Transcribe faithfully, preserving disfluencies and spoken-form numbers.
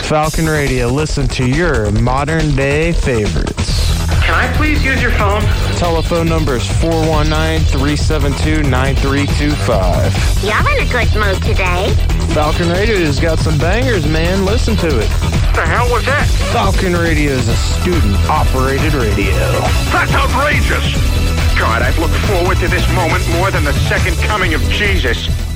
Falcon Radio, listen to your modern day favorites. Can I please use your phone? Telephone number is four one nine, three seven two, nine three two five. You're in a good mood today. Falcon Radio's got some bangers, man. Listen to it. What the hell was that? Falcon Radio is a student-operated radio. That's outrageous! God, I've looked forward to this moment more than the second coming of Jesus.